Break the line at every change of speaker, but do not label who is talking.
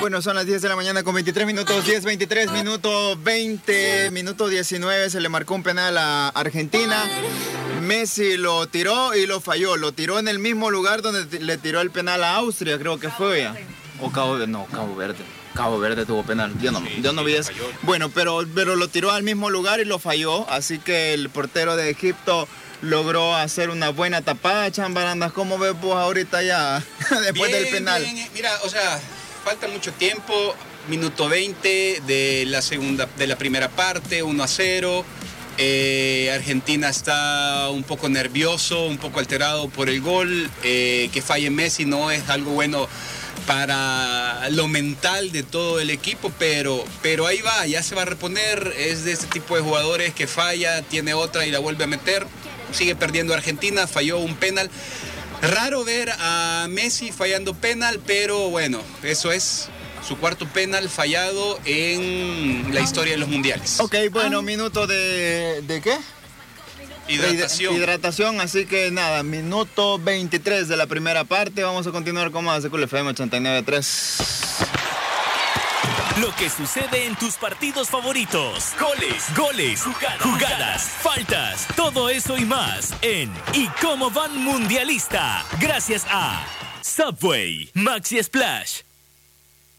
Bueno, son las 10 de la mañana con 23 minutos, 10, 23, minuto 20, minuto 19, se le marcó un penal a Argentina. Messi lo tiró y lo falló, lo tiró en el mismo lugar donde le tiró el penal a Austria, creo que fue ya. O Cabo Verde. Cabo Verde tuvo penal, yo no vi eso. Bueno, pero lo tiró al mismo lugar y lo falló, así que el portero de Egipto logró hacer una buena tapada. Chambarandas, ¿cómo ves vos ahorita ya después del penal?
Bien. Mira, o sea, falta mucho tiempo, minuto 20 de la primera parte, 1-0. Argentina está un poco nervioso, un poco alterado por el gol. Que falle Messi no es algo bueno para lo mental de todo el equipo, pero ahí va, ya se va a reponer. Es de este tipo de jugadores que falla, tiene otra y la vuelve a meter. Sigue perdiendo Argentina, falló un penal. Raro ver a Messi fallando penal, pero bueno, eso es su cuarto penal fallado en la historia de los mundiales.
Ok, bueno, minuto de ¿qué? Hidratación, así que nada, minuto 23 de la primera parte. Vamos a continuar con más de Cool FM 89.3.
Lo que sucede en tus partidos favoritos. Goles, jugadas, faltas, todo eso y más en ¿Y cómo van mundialista? Gracias a Subway, Maxi Splash,